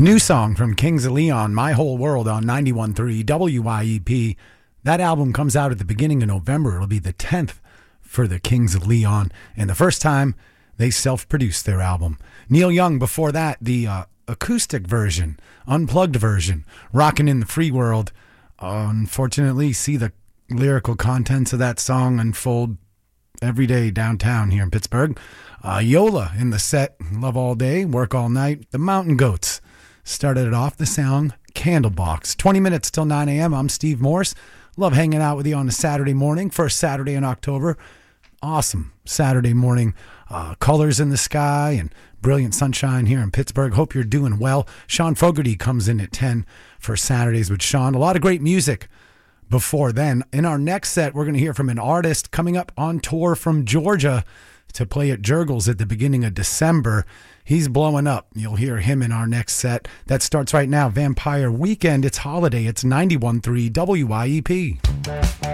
New song from Kings of Leon, My Whole World on 91.3 WYEP. That album comes out at the beginning of November. It'll be the 10th for the Kings of Leon, and the first time they self-produced their album. Neil Young, before that, the acoustic version, unplugged version, Rockin' in the Free World. Unfortunately, see the lyrical contents of that song unfold every day downtown here in Pittsburgh. Yola in the set, Love All Day, Work All Night. The Mountain Goats started it off, the song Candlebox. 20 minutes till 9 a.m. I'm Steve Morse. Love hanging out with you on a Saturday morning, first Saturday in October. Awesome Saturday morning. Colors in the sky and brilliant sunshine here in Pittsburgh. Hope you're doing well. Sean Fogarty comes in at 10 for Saturdays with Sean. A lot of great music before then. In our next set, we're going to hear from an artist coming up on tour from Georgia to play at Jurgles at the beginning of December. He's blowing up. You'll hear him in our next set. That starts right now. Vampire Weekend. It's holiday. It's 91.3 WYEP.